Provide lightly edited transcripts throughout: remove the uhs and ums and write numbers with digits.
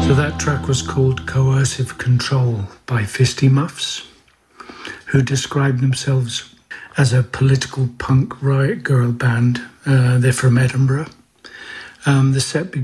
So that track was called Coercive Control by Fisty Muffs, who describe themselves as a political punk riot girl band. They're from Edinburgh. The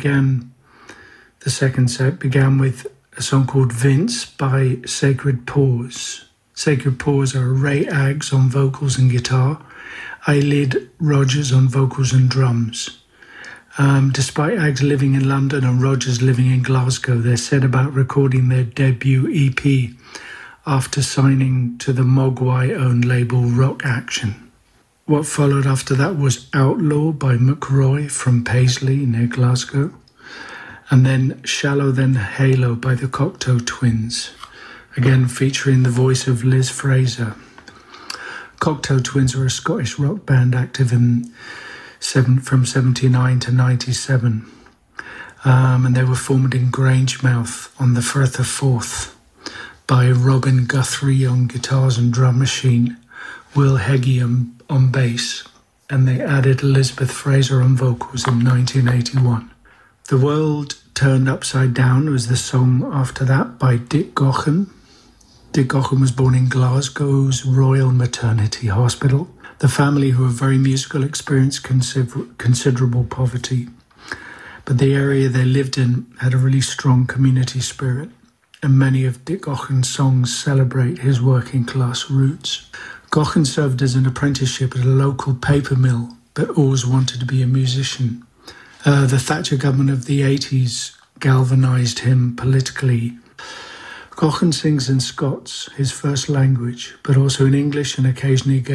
second set began with a song called Vince by Sacred Paws. Sacred Paws are Ray Aggs on vocals and guitar, Eyelid Rogers on vocals and drums. Despite Aggs living in London and Rogers living in Glasgow, they set about recording their debut EP after signing to the Mogwai-owned label Rock Action. What followed after that was Outlaw by McRoy from Paisley near Glasgow, and then Shallow Then Halo by the Cocteau Twins, again featuring the voice of Liz Fraser. Cocteau Twins were a Scottish rock band active from 79 to 97, and they were formed in Grangemouth on the Firth of Forth by Robin Guthrie on guitars and drum machine, Will Heggie on bass, and they added Elizabeth Fraser on vocals in 1981. The World Turned Upside Down was the song after that by Dick Gaughan. Dick Gaughan was born in Glasgow's Royal Maternity Hospital. The family, who were very musical, experienced considerable poverty, but the area they lived in had a really strong community spirit, and many of Dick Gaughan's songs celebrate his working class roots. Gaughan served as an apprenticeship at a local paper mill, but always wanted to be a musician. The Thatcher government of the 80s galvanised him politically. Gaughan sings in Scots, his first language, but also in English and occasionally